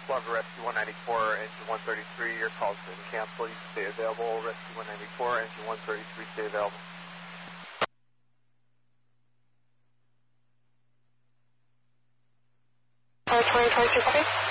Florida Rescue 194, engine 133, your call's been canceled. You can stay available. Rescue 194, engine 133, stay available. Flight 2022, copy.